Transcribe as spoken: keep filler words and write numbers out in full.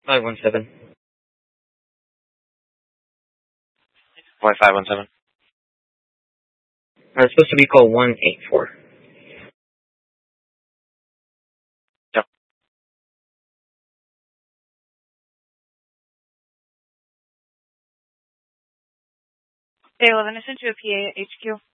five one seven. Why five one seven? Uh, it's supposed to be call one eight four. Yep. Okay, well then I sent you a P A at H Q.